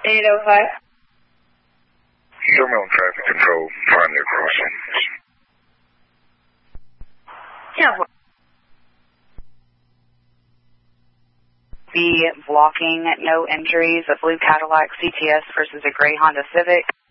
805. Show me on traffic control, primary crossing. Yeah. Be blocking no injuries, a blue Cadillac CTS versus a gray Honda Civic.